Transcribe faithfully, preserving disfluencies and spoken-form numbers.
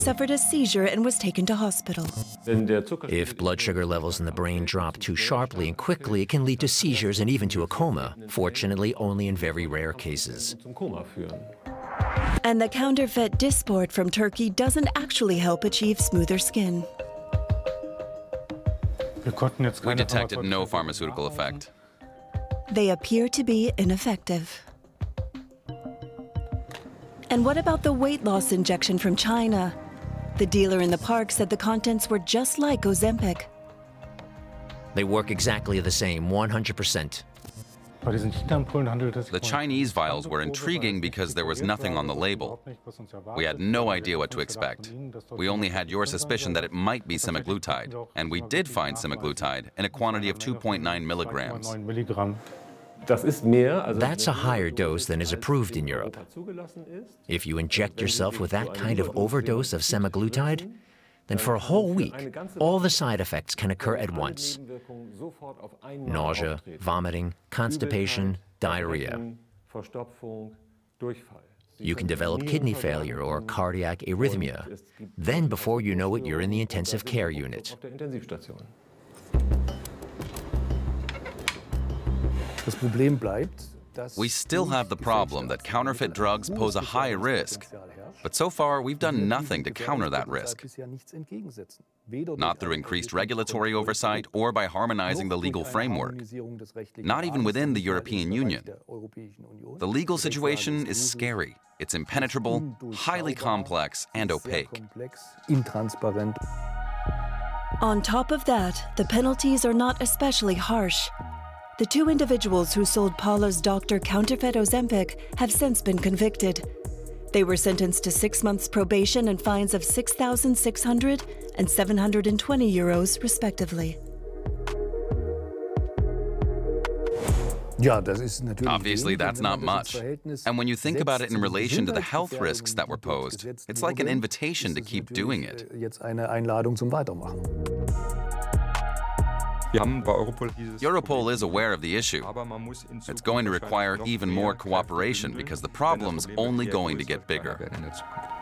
suffered a seizure and was taken to hospital. If blood sugar levels in the brain drop too sharply and quickly, it can lead to seizures and even to a coma, fortunately only in very rare cases. And the counterfeit Dysport from Turkey doesn't actually help achieve smoother skin. We detected no pharmaceutical effect. They appear to be ineffective. And what about the weight loss injection from China? The dealer in the park said the contents were just like Ozempic. They work exactly the same, one hundred percent. The Chinese vials were intriguing because there was nothing on the label. We had no idea what to expect. We only had your suspicion that it might be semaglutide, and we did find semaglutide in a quantity of two point nine milligrams. That's a higher dose than is approved in Europe. If you inject yourself with that kind of overdose of semaglutide, then for a whole week, all the side effects can occur at once. Nausea, vomiting, constipation, diarrhea. You can develop kidney failure or cardiac arrhythmia. Then, before you know it, you're in the intensive care unit. We still have the problem that counterfeit drugs pose a high risk. But so far, we've done nothing to counter that risk. Not through increased regulatory oversight or by harmonizing the legal framework. Not even within the European Union. The legal situation is scary. It's impenetrable, highly complex, and opaque. On top of that, the penalties are not especially harsh. The two individuals who sold Paula's doctor counterfeit Ozempic have since been convicted. They were sentenced to six months probation and fines of six thousand six hundred and seven hundred twenty euros, respectively. Obviously, that's not much. And when you think about it in relation to the health risks that were posed, it's like an invitation to keep doing it. Europol is aware of the issue. It's going to require even more cooperation because the problem's only going to get bigger.